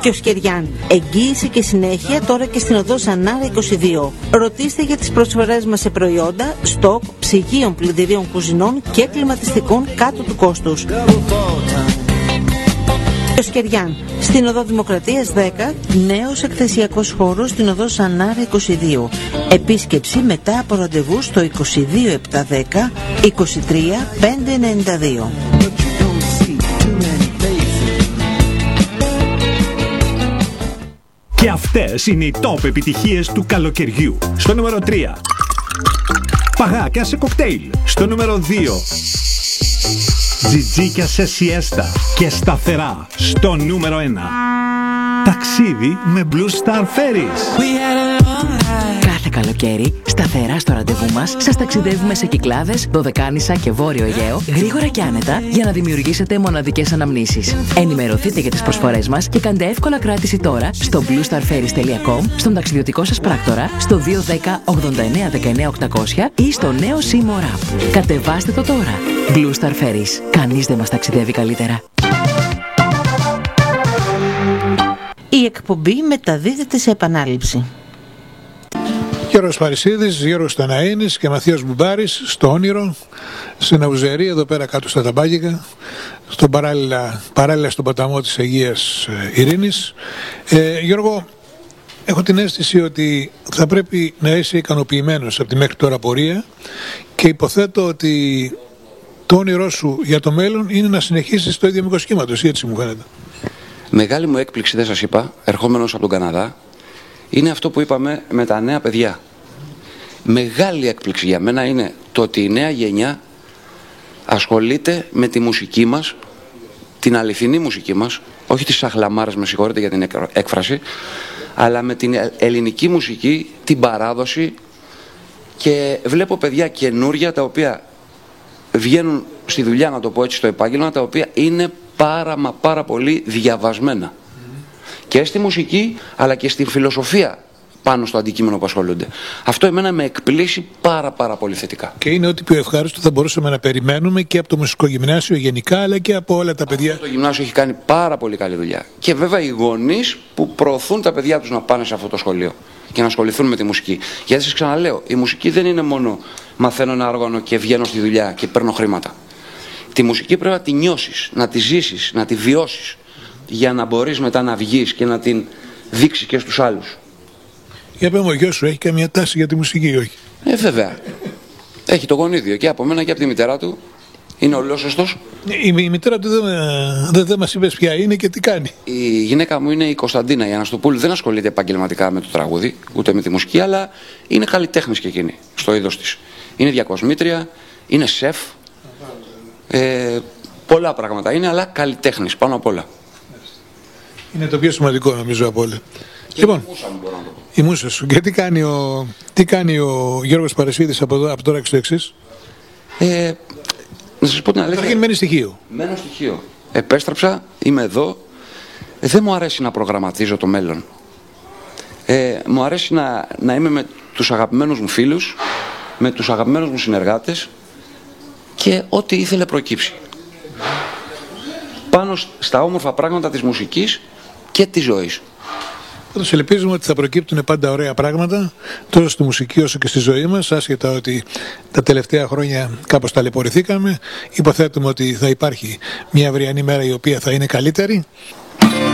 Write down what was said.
Και ο Σκεριάν, εγγύηση και συνέχεια τώρα και στην οδό Ζανάρα 22. Ρωτήστε για τις προσφορές μας σε προϊόντα, στοκ, ψυγείων, πλυντηρίων κουζινών και κλιματιστικών κάτω του κόστους. Το Σκεριάν, στην οδό Δημοκρατίας 10, νέος εκθεσιακός χώρος στην οδό Ζανάρα 22. Επίσκεψη μετά από ραντεβού στο 22 710 23 592. Και αυτές είναι οι top επιτυχίες του καλοκαιριού. Στο νούμερο 3, παγάκια σε κοκτέιλ. Στο νούμερο 2, τζιτζίκια σε σιέστα και σταθερά. Στο νούμερο 1, ταξίδι με Blue Star Ferries. Κάθε καλοκαίρι, σταθερά στο ραντεβού μας, σας ταξιδεύουμε σε Κυκλάδες, Δωδεκάνησα και Βόρειο Αιγαίο, γρήγορα και άνετα, για να δημιουργήσετε μοναδικές αναμνήσεις. Ενημερωθείτε για τις προσφορές μας και κάντε εύκολα κράτηση τώρα στο bluestarferries.com, στον ταξιδιωτικό σας πράκτορα, στο 210 89 19 800 ή στο νέο Seymour App. Κατεβάστε το τώρα. Blue Star Ferries. Κανείς δεν μας ταξιδεύει καλύτερα. Η εκπομπή μεταδίδεται σε επανάληψη. Γιώργος Παρισίδης, Γιώργος Ταναΐνης και Μαθίας Μπουμπάρης στο Όνειρο, στην Αουζερή, εδώ πέρα κάτω στα Ταμπάγικα, παράλληλα στον ποταμό της Αγίας Ειρήνης. Γιώργο, έχω την αίσθηση ότι θα πρέπει να είσαι ικανοποιημένος από τη μέχρι τώρα πορεία και υποθέτω ότι το όνειρό σου για το μέλλον είναι να συνεχίσεις το ίδιο μήκος κύματος, έτσι μου φαίνεται. Μεγάλη μου έκπληξη, δεν σας είπα, ερχόμενος από τον Καναδά, είναι αυτό που είπαμε με τα νέα παιδιά. Μεγάλη έκπληξη για μένα είναι το ότι η νέα γενιά ασχολείται με τη μουσική μας, την αληθινή μουσική μας, όχι τις σαχλαμάρες, με συγχωρείτε για την έκφραση, αλλά με την ελληνική μουσική, την παράδοση, και βλέπω παιδιά καινούρια τα οποία βγαίνουν στη δουλειά, να το πω έτσι, στο επάγγελμα, τα οποία είναι πάρα πολύ διαβασμένα. Και στη μουσική, αλλά και στη φιλοσοφία πάνω στο αντικείμενο που ασχολούνται. Αυτό εμένα με εκπλήσει πάρα πολύ θετικά. Και είναι ό,τι πιο ευχάριστο θα μπορούσαμε να περιμένουμε και από το μουσικό γυμνάσιο γενικά, αλλά και από όλα τα παιδιά. Το γυμνάσιο έχει κάνει πάρα πολύ καλή δουλειά. Και βέβαια οι γονείς που προωθούν τα παιδιά τους να πάνε σε αυτό το σχολείο και να ασχοληθούν με τη μουσική. Γιατί σας ξαναλέω, η μουσική δεν είναι μόνο μαθαίνω ένα όργανο και βγαίνω στη δουλειά και παίρνω χρήματα. Τη μουσική πρέπει να τη νιώσεις, να τη ζήσεις, να τη βιώσεις, για να μπορείς μετά να βγεις και να την δείξεις και στους άλλους. Για πες μου, ο γιος σου έχει καμία τάση για τη μουσική ή όχι? Βέβαια. Έχει το γονίδιο και από μένα και από τη μητέρα του. Είναι ολόσωστος. Η μητέρα του δεν μας είπες ποια είναι και τι κάνει. Η γυναίκα μου είναι η Κωνσταντίνα η Αναστοπούλου. Δεν ασχολείται επαγγελματικά με το τραγούδι, ούτε με τη μουσική, αλλά είναι καλλιτέχνης και εκείνη στο είδος της. Είναι διακοσμήτρια, είναι σεφ. Πολλά πράγματα είναι, αλλά καλλιτέχνης πάνω απ' όλα. Είναι το πιο σημαντικό νομίζω από όλα. Λοιπόν, η μούσα σου. Και τι κάνει ο Γιώργος Παρισίδης από τώρα και στο εξής? Να σας πω την αλήθεια. Καταρχήν μένει στοιχείο. Μένω στοιχείο. Επέστρεψα, είμαι εδώ. Δεν μου αρέσει να προγραμματίζω το μέλλον. Μου αρέσει να είμαι με τους αγαπημένους μου φίλους, με τους αγαπημένους μου συνεργάτες και ό,τι ήθελε προκύψει. Πάνω στα όμορφα πράγματα της μουσικής και της ζωής. Πάντως ελπίζουμε ότι θα προκύπτουν πάντα ωραία πράγματα, τόσο στη μουσική όσο και στη ζωή μας, άσχετα ότι τα τελευταία χρόνια κάπως ταλαιπωρηθήκαμε. Υποθέτουμε ότι θα υπάρχει μια αυριανή μέρα η οποία θα είναι καλύτερη.